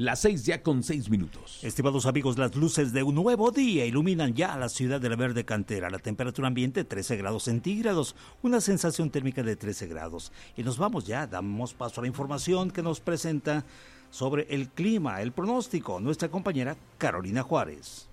Las 6 ya con 6 minutos. Estimados amigos, las luces de un nuevo día iluminan ya la ciudad de la Verde Cantera. La temperatura ambiente 13 grados centígrados, una sensación térmica de 13 grados. Y nos vamos ya, damos paso a la información que nos presenta sobre el clima, el pronóstico, nuestra compañera Carolina Juárez.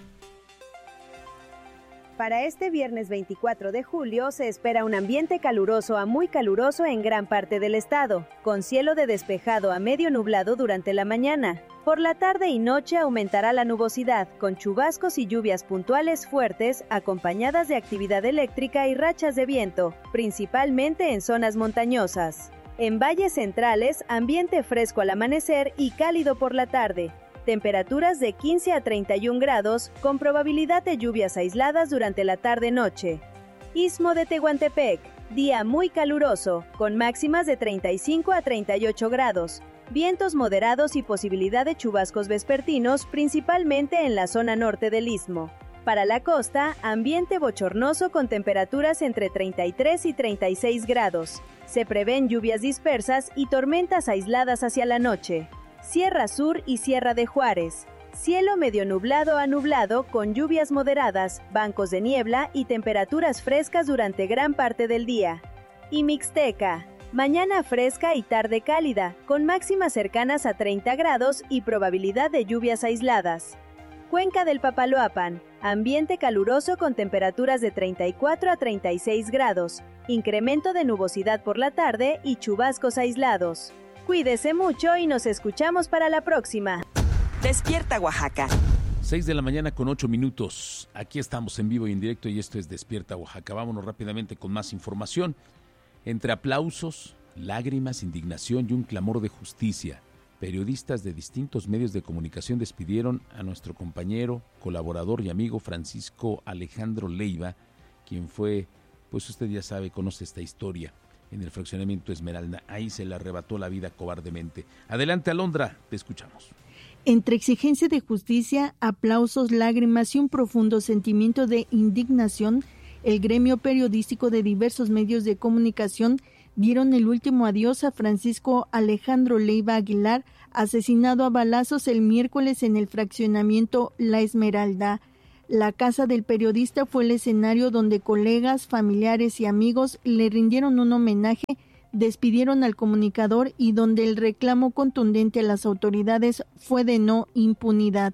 Para este viernes 24 de julio se espera un ambiente caluroso a muy caluroso en gran parte del estado, con cielo de despejado a medio nublado durante la mañana. Por la tarde y noche aumentará la nubosidad, con chubascos y lluvias puntuales fuertes, acompañadas de actividad eléctrica y rachas de viento, principalmente en zonas montañosas. En valles centrales, ambiente fresco al amanecer y cálido por la tarde. Temperaturas de 15 a 31 grados, con probabilidad de lluvias aisladas durante la tarde-noche. Istmo de Tehuantepec, día muy caluroso, con máximas de 35 a 38 grados. Vientos moderados y posibilidad de chubascos vespertinos, principalmente en la zona norte del istmo. Para la costa, ambiente bochornoso con temperaturas entre 33 y 36 grados. Se prevén lluvias dispersas y tormentas aisladas hacia la noche. Sierra Sur y Sierra de Juárez. Cielo medio nublado a nublado con lluvias moderadas, bancos de niebla y temperaturas frescas durante gran parte del día. Y Mixteca. Mañana fresca y tarde cálida, con máximas cercanas a 30 grados y probabilidad de lluvias aisladas. Cuenca del Papaloapan. Ambiente caluroso con temperaturas de 34 a 36 grados. Incremento de nubosidad por la tarde y chubascos aislados. Cuídese mucho y nos escuchamos para la próxima. Despierta Oaxaca. 6 de la mañana con 8 minutos. Aquí estamos en vivo y en directo y esto es Despierta Oaxaca. Vámonos rápidamente con más información. Entre aplausos, lágrimas, indignación y un clamor de justicia, periodistas de distintos medios de comunicación despidieron a nuestro compañero, colaborador y amigo Francisco Alejandro Leiva, quien fue, pues usted ya sabe, conoce esta historia. En el fraccionamiento Esmeralda, ahí se le arrebató la vida cobardemente. Adelante, Alondra, te escuchamos. Entre exigencia de justicia, aplausos, lágrimas y un profundo sentimiento de indignación, el gremio periodístico de diversos medios de comunicación dieron el último adiós a Francisco Alejandro Leiva Aguilar, asesinado a balazos el miércoles en el fraccionamiento La Esmeralda. La casa del periodista fue el escenario donde colegas, familiares y amigos le rindieron un homenaje, despidieron al comunicador y donde el reclamo contundente a las autoridades fue de no impunidad.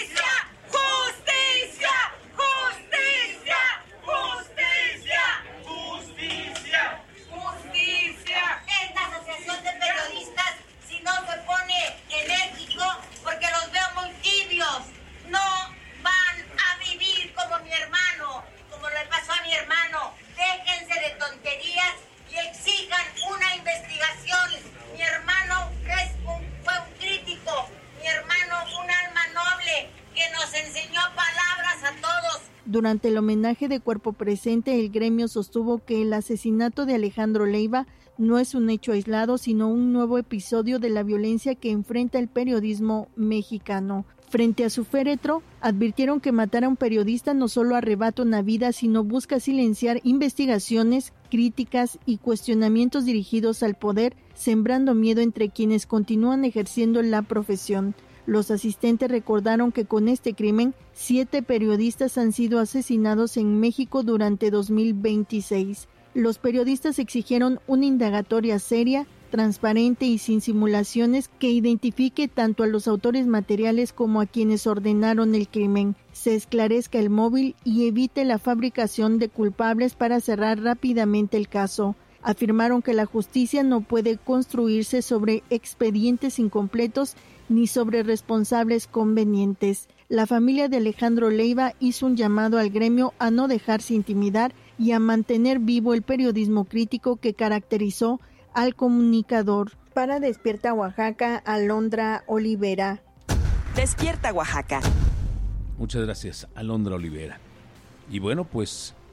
Durante el homenaje de cuerpo presente, el gremio sostuvo que el asesinato de Alejandro Leiva no es un hecho aislado, sino un nuevo episodio de la violencia que enfrenta el periodismo mexicano. Frente a su féretro, advirtieron que matar a un periodista no solo arrebata una vida, sino busca silenciar investigaciones, críticas y cuestionamientos dirigidos al poder, sembrando miedo entre quienes continúan ejerciendo la profesión. Los asistentes recordaron que con este crimen, 7 periodistas han sido asesinados en México durante 2026. Los periodistas exigieron una indagatoria seria, transparente y sin simulaciones que identifique tanto a los autores materiales como a quienes ordenaron el crimen, se esclarezca el móvil y evite la fabricación de culpables para cerrar rápidamente el caso. Afirmaron que la justicia no puede construirse sobre expedientes incompletos ni sobre responsables convenientes. La familia de Alejandro Leiva hizo un llamado al gremio a no dejarse intimidar y a mantener vivo el periodismo crítico que caracterizó al comunicador. Para Despierta Oaxaca, Alondra Olivera. Despierta Oaxaca. Muchas gracias, Alondra Olivera. Y bueno, pues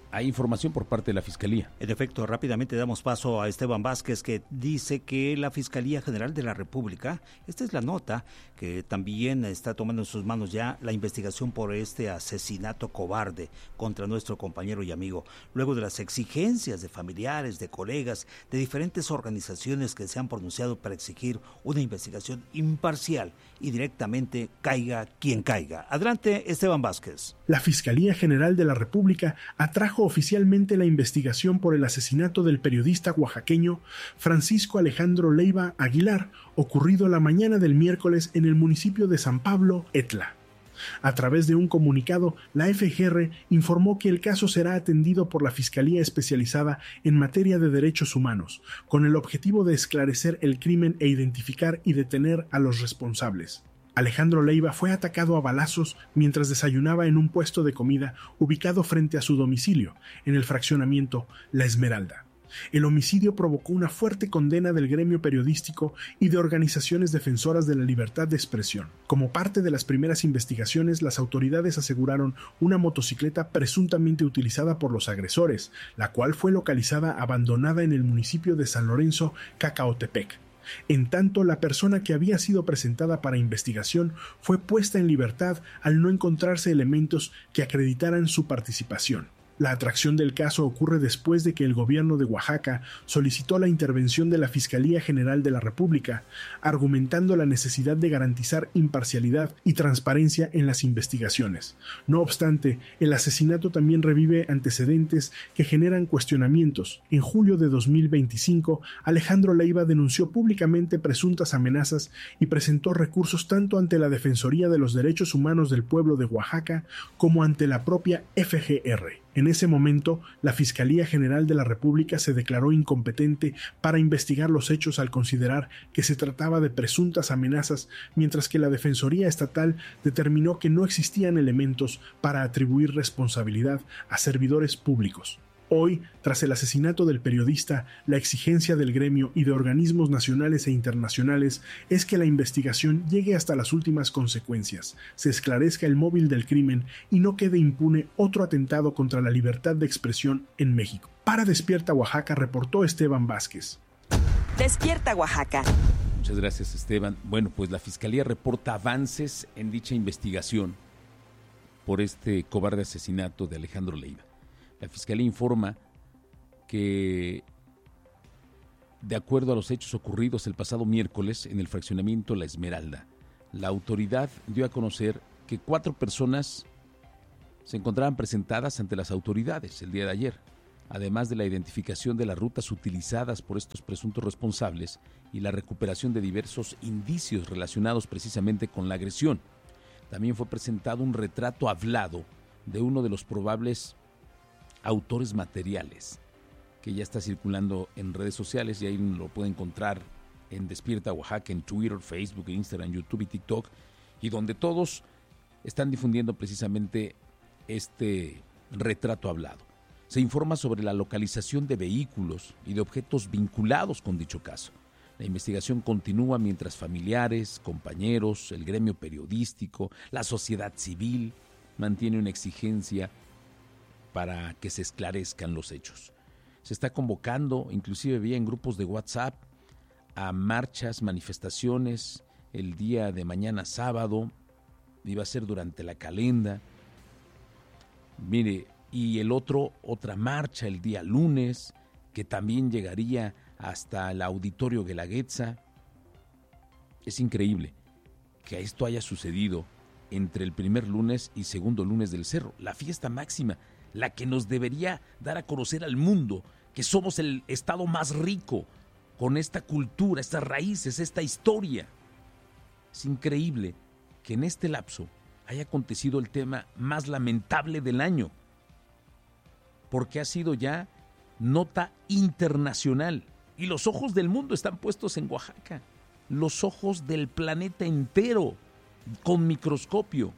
Hay información por parte de la Fiscalía. En efecto, rápidamente damos paso a Esteban Vázquez, que dice que la Fiscalía General de la República, esta es la nota, que también está tomando en sus manos ya la investigación por este asesinato cobarde contra nuestro compañero y amigo, luego de las exigencias de familiares, de colegas, de diferentes organizaciones que se han pronunciado para exigir una investigación imparcial y directamente caiga quien caiga. Adelante, Esteban Vázquez. La Fiscalía General de la República atrajo oficialmente la investigación por el asesinato del periodista oaxaqueño Francisco Alejandro Leiva Aguilar, ocurrido la mañana del miércoles en el municipio de San Pablo, Etla. A través de un comunicado, la FGR informó que el caso será atendido por la Fiscalía Especializada en Materia de Derechos Humanos, con el objetivo de esclarecer el crimen e identificar y detener a los responsables. Alejandro Leiva fue atacado a balazos mientras desayunaba en un puesto de comida ubicado frente a su domicilio, en el fraccionamiento La Esmeralda. El homicidio provocó una fuerte condena del gremio periodístico y de organizaciones defensoras de la libertad de expresión. Como parte de las primeras investigaciones, las autoridades aseguraron una motocicleta presuntamente utilizada por los agresores, la cual fue localizada abandonada en el municipio de San Lorenzo, Cacaotepec. En tanto, la persona que había sido presentada para investigación fue puesta en libertad al no encontrarse elementos que acreditaran su participación. La atracción del caso ocurre después de que el gobierno de Oaxaca solicitó la intervención de la Fiscalía General de la República, argumentando la necesidad de garantizar imparcialidad y transparencia en las investigaciones. No obstante, el asesinato también revive antecedentes que generan cuestionamientos. En julio de 2025, Alejandro Leiva denunció públicamente presuntas amenazas y presentó recursos tanto ante la Defensoría de los Derechos Humanos del Pueblo de Oaxaca como ante la propia FGR. En ese momento, la Fiscalía General de la República se declaró incompetente para investigar los hechos al considerar que se trataba de presuntas amenazas, mientras que la Defensoría Estatal determinó que no existían elementos para atribuir responsabilidad a servidores públicos. Hoy, tras el asesinato del periodista, la exigencia del gremio y de organismos nacionales e internacionales es que la investigación llegue hasta las últimas consecuencias, se esclarezca el móvil del crimen y no quede impune otro atentado contra la libertad de expresión en México. Para Despierta Oaxaca, reportó Esteban Vázquez. Despierta Oaxaca. Muchas gracias, Esteban. Bueno, pues la Fiscalía reporta avances en dicha investigación por este cobarde asesinato de Alejandro Leiva. La Fiscalía informa que, de acuerdo a los hechos ocurridos el pasado miércoles en el fraccionamiento La Esmeralda, la autoridad dio a conocer que 4 personas se encontraban presentadas ante las autoridades el día de ayer, además de la identificación de las rutas utilizadas por estos presuntos responsables y la recuperación de diversos indicios relacionados precisamente con la agresión. También fue presentado un retrato hablado de uno de los probables autores materiales, que ya está circulando en redes sociales y ahí lo puede encontrar en Despierta Oaxaca, en Twitter, Facebook, Instagram, YouTube y TikTok, y donde todos están difundiendo precisamente este retrato hablado. Se informa sobre la localización de vehículos y de objetos vinculados con dicho caso. La investigación continúa mientras familiares, compañeros, el gremio periodístico, la sociedad civil mantiene una exigencia para que se esclarezcan los hechos. Se está convocando, inclusive vía en grupos de WhatsApp, a marchas, manifestaciones el día de mañana sábado, iba a ser durante la calenda. Mire, y otra marcha el día lunes, que también llegaría hasta el Auditorio Guelaguetza. Es increíble que esto haya sucedido entre el primer lunes y segundo lunes del Cerro, la fiesta máxima, la que nos debería dar a conocer al mundo que somos el estado más rico, con esta cultura, estas raíces, esta historia. Es increíble que en este lapso haya acontecido el tema más lamentable del año, porque ha sido ya nota internacional y los ojos del mundo están puestos en Oaxaca, los ojos del planeta entero, con microscopio.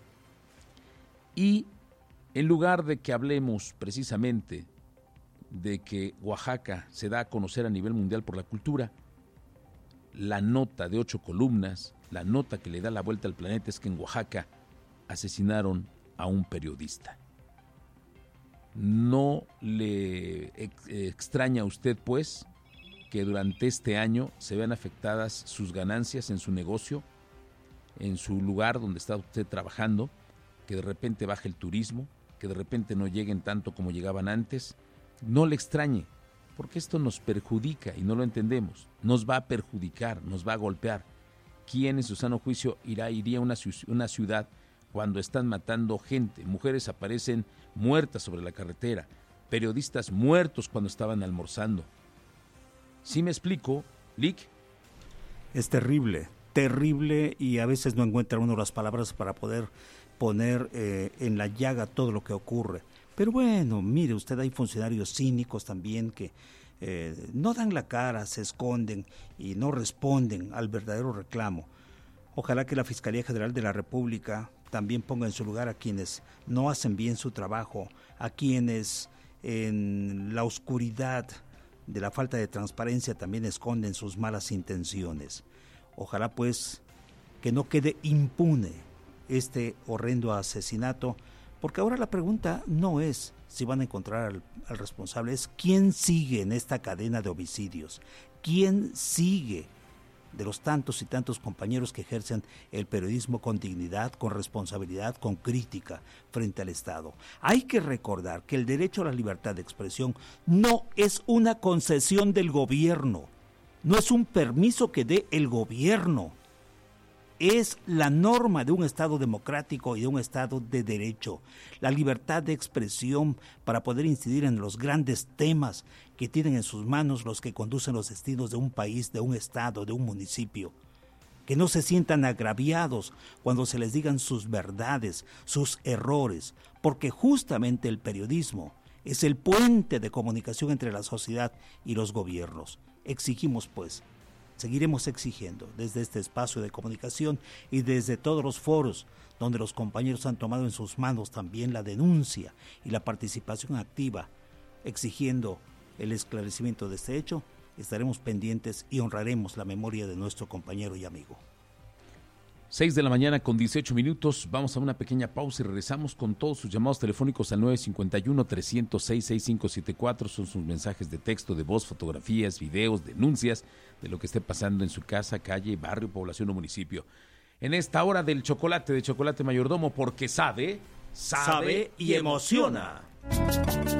Y en lugar de que hablemos precisamente de que Oaxaca se da a conocer a nivel mundial por la cultura, la nota de 8 columnas, la nota que le da la vuelta al planeta es que en Oaxaca asesinaron a un periodista. ¿No le extraña a usted, pues, que durante este año se vean afectadas sus ganancias en su negocio, en su lugar donde está usted trabajando, que de repente baje el turismo, que de repente no lleguen tanto como llegaban antes? No le extrañe, porque esto nos perjudica y no lo entendemos. Nos va a perjudicar, nos va a golpear. ¿Quién en su sano juicio iría a una ciudad cuando están matando gente? Mujeres aparecen muertas sobre la carretera, periodistas muertos cuando estaban almorzando. ¿Sí me explico, Lick? Es terrible, terrible, y a veces no encuentra uno las palabras para poder poner en la llaga todo lo que ocurre. Pero bueno, mire usted, hay funcionarios cínicos también que no dan la cara, se esconden y no responden al verdadero reclamo. Ojalá que la Fiscalía General de la República también ponga en su lugar a quienes no hacen bien su trabajo, a quienes en la oscuridad de la falta de transparencia también esconden sus malas intenciones. Ojalá pues que no quede impune este horrendo asesinato, porque ahora la pregunta no es si van a encontrar al responsable, es quién sigue en esta cadena de homicidios, quién sigue de los tantos y tantos compañeros que ejercen el periodismo con dignidad, con responsabilidad, con crítica frente al Estado. Hay que recordar que el derecho a la libertad de expresión no es una concesión del gobierno, no es un permiso que dé el gobierno, es la norma de un Estado democrático y de un Estado de derecho. La libertad de expresión para poder incidir en los grandes temas que tienen en sus manos los que conducen los destinos de un país, de un Estado, de un municipio. Que no se sientan agraviados cuando se les digan sus verdades, sus errores, porque justamente el periodismo es el puente de comunicación entre la sociedad y los gobiernos. Exigimos, pues, seguiremos exigiendo desde este espacio de comunicación y desde todos los foros donde los compañeros han tomado en sus manos también la denuncia y la participación activa, exigiendo el esclarecimiento de este hecho. Estaremos pendientes y honraremos la memoria de nuestro compañero y amigo. 6:18 a.m. Vamos a una pequeña pausa y regresamos con todos sus llamados telefónicos al 951-306-6574. Son sus mensajes de texto, de voz, fotografías, videos, denuncias de lo que esté pasando en su casa, calle, barrio, población o municipio. En esta hora del chocolate, de Chocolate Mayordomo, porque sabe y emociona.